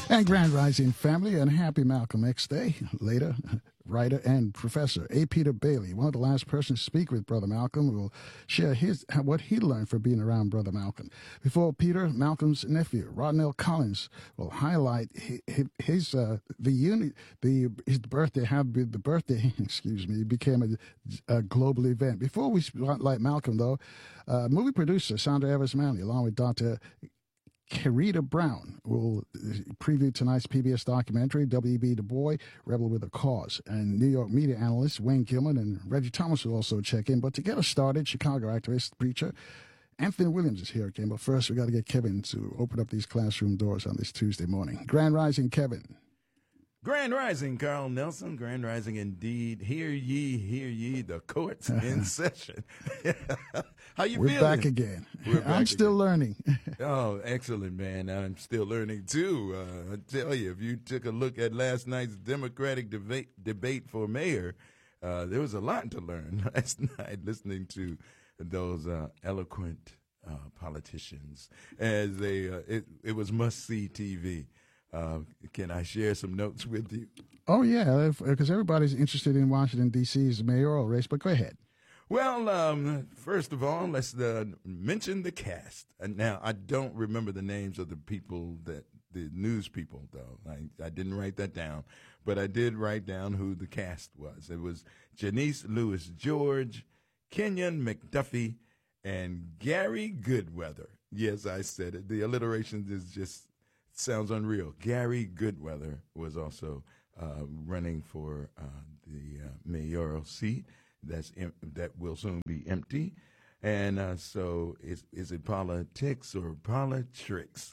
And Grand Rising family and happy Malcolm X Day. Later, writer and professor A. Peter Bailey, one of the last persons to speak with Brother Malcolm, will share what he learned from being around Brother Malcolm. Before Peter, Malcolm's nephew, Rodnell Collins, will highlight his birthday. How the birthday, excuse me, became a global event. Before we spotlight Malcolm, though, movie producer Sandra Evers Manley, along with Dr. Kerita Brown will preview tonight's PBS documentary, W.B. Du Bois, Rebel with a Cause. And New York media analysts Wayne Gilman and Reggie Thomas will also check in. But to get us started, Chicago activist, preacher, Anthony Williams is here again. But first, we got to get Kevin to open up these classroom doors on this Tuesday morning. Grand Rising, Kevin. Grand Rising, Carl Nelson. Grand Rising indeed. Hear ye, the court's in session. How you We're feeling? Back again. I'm still learning. Oh, excellent, man. I'm still learning, too. I tell you, if you took a look at last night's Democratic debate for mayor, there was a lot to learn last night listening to those eloquent politicians as it was must-see TV. Can I share some notes with you? Oh, yeah, because everybody's interested in Washington, D.C.'s mayoral race, but go ahead. Well, first of all, let's mention the cast. Now, I don't remember the names of the news people, though. I didn't write that down, but I did write down who the cast was. It was Janice Lewis George, Kenyon McDuffie, and Gary Goodweather. Yes, I said it. The alliteration sounds unreal. Gary Goodweather was also running for the mayoral seat. That will soon be empty. And so is it politics or politics?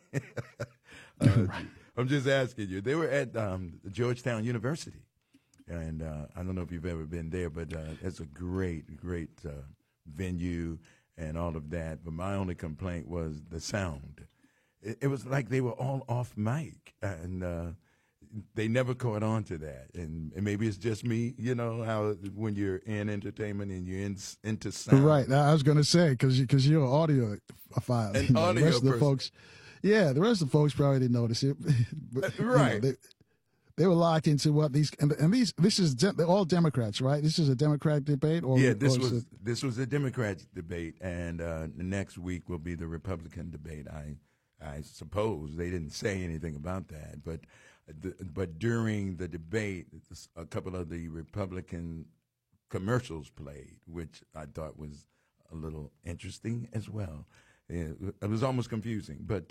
I'm just asking you. They were at Georgetown University. And I don't know if you've ever been there, but it's a great venue and all of that. But my only complaint was the sound. It was like they were all off mic, and they never caught on to that. And maybe it's just me, you know, how when you're in entertainment and you're into sound. Right. I was going to say, because you're an audio file. An audio the rest of the person. folks, the rest of the folks probably didn't notice it. But, right. They were locked into what these this is they're all Democrats, right? This is a Democratic debate, this was a Democrat debate, and the next week will be the Republican debate. I suppose they didn't say anything about that, but during the debate, a couple of the Republican commercials played, which I thought was a little interesting as well. It was almost confusing, but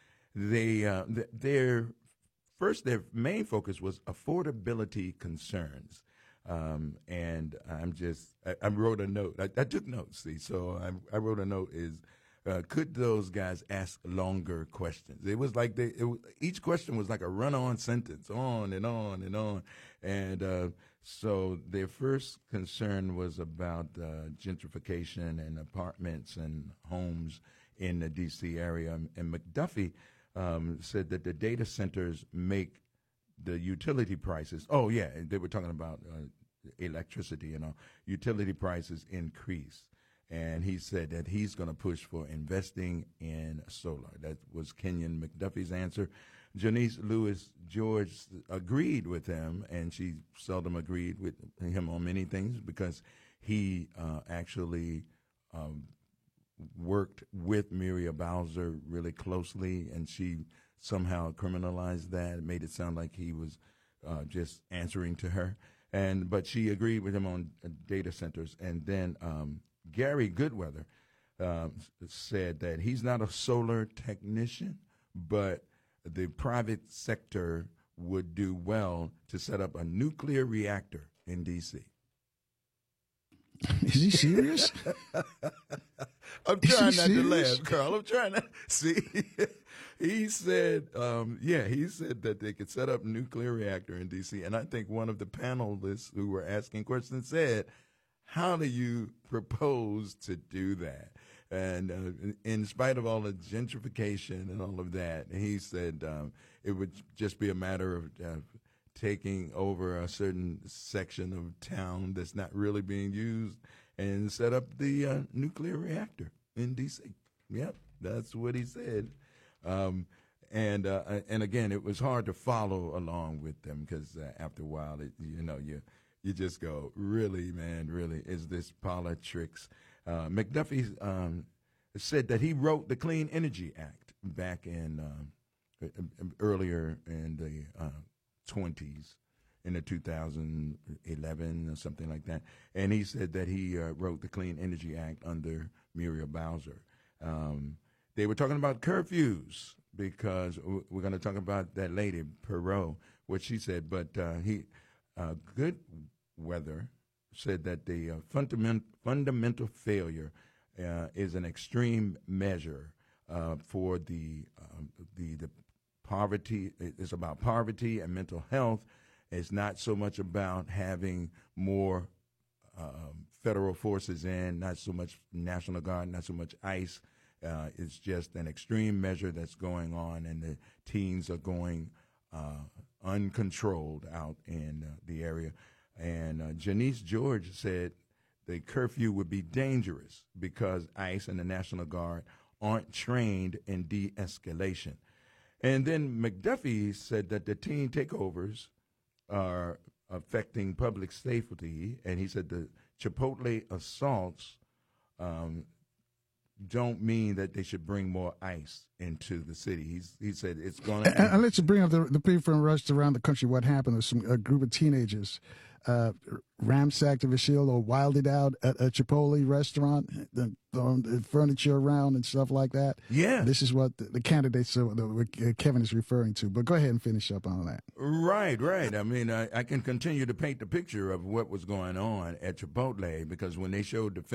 their main focus was affordability concerns. And I wrote a note. I took notes, see, so I wrote a note could those guys ask longer questions? It was like each question was like a run-on sentence, on and on and on. And so their first concern was about gentrification and apartments and homes in the D.C. area. And McDuffie said that the data centers make the utility prices. Oh, yeah, they were talking about electricity and all. Utility prices increase. And he said that he's going to push for investing in solar. That was Kenyon McDuffie's answer. Janice Lewis George agreed with him, and she seldom agreed with him on many things because he actually worked with Muriel Bowser really closely, and she somehow criminalized that, made it sound like he was just answering to her. But she agreed with him on data centers. And then Gary Goodweather said that he's not a solar technician, but the private sector would do well to set up a nuclear reactor in D.C. Is he serious? I'm trying not to laugh, Carl. I'm trying to see. He said, he said that they could set up a nuclear reactor in D.C. And I think one of the panelists who were asking questions said, how do you propose to do that? And in spite of all the gentrification and all of that, he said it would just be a matter of taking over a certain section of town that's not really being used and set up the nuclear reactor in D.C. Yep, that's what he said. and again, it was hard to follow along with them because after a while, you just go, really, man, really, is this politics? McDuffie said that he wrote the Clean Energy Act back in earlier in the 20s, in the 2011 or something like that. And he said that he wrote the Clean Energy Act under Muriel Bowser. They were talking about curfews because we're going to talk about that lady, Perot, what she said. But Goodweather said that the fundamental failure is an extreme measure for the poverty. It's about poverty and mental health. It's not so much about having more federal forces in, not so much National Guard, not so much ICE. It's just an extreme measure that's going on, and the teens are going uncontrolled out in the area. And Janice George said the curfew would be dangerous because ICE and the National Guard aren't trained in de-escalation. And then McDuffie said that the teen takeovers are affecting public safety, and he said the Chipotle assaults don't mean that they should bring more ICE into the city. He said it's going to... And let's bring up the people from rest around the country. What happened was a group of teenagers ransacked the shield or wilded out at a Chipotle restaurant, throwing furniture around and stuff like that. Yeah. This is what the candidates Kevin is referring to. But go ahead and finish up on that. Right. I mean, I can continue to paint the picture of what was going on at Chipotle because when they showed the